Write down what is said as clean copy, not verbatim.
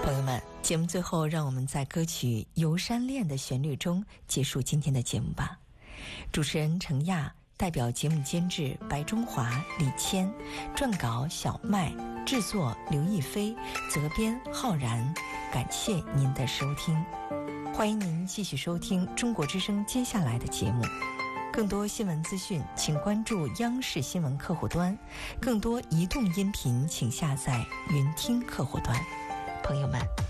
朋友们，节目最后让我们在歌曲《游山恋》的旋律中结束今天的节目吧。主持人程亚，代表节目监制白中华、李谦，撰稿小麦，制作刘亦菲，责编浩然。感谢您的收听，欢迎您继续收听中国之声接下来的节目。更多新闻资讯请关注央视新闻客户端，更多移动音频请下载云听客户端。朋友们。